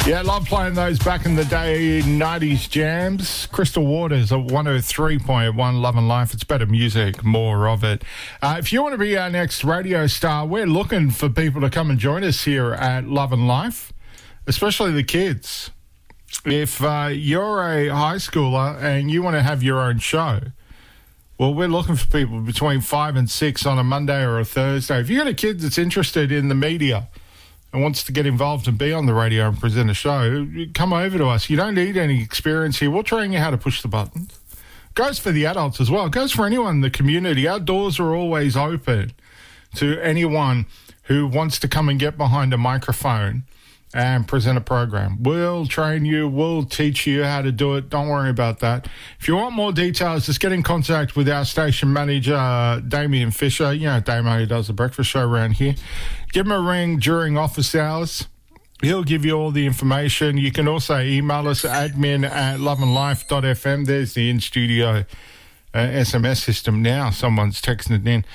Yeah, love playing those back in the day 90s jams. Crystal Waters at 103.1 Love and Life. It's better music, more of it. If you want to be our next radio star, we're looking for people to come and join us here at Love and Life, especially the kids. If you're a high schooler and you want to have your own show, well, we're looking for people between 5 and 6 on a Monday or a Thursday. If you've got a kid that's interested in the media and wants to get involved and be on the radio and present a show, come over to us. You don't need any experience here. We'll train you how to push the buttons. Goes for the adults as well. Goes for anyone in the community. Our doors are always open to anyone who wants to come and get behind a microphone and present a program. We'll train you. We'll teach you how to do it. Don't worry about that. If you want more details, just get in contact with our station manager, Damien Fisher. You know, Damo, who does the breakfast show around here. Give him a ring during office hours. He'll give you all the information. You can also email us, admin@loveandlife.fm. There's the in-studio SMS system now. Someone's texting it in.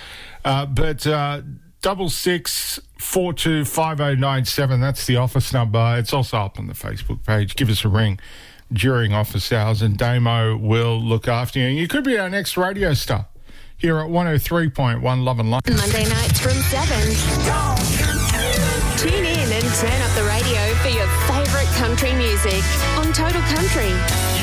66425097. That's the office number. It's also up on the Facebook page. Give us a ring during office hours and Damo will look after you. And you could be our next radio star here at 103.1 Love and Life. Monday nights from 7. Tune in and turn up the radio for your favourite country music on Total Country.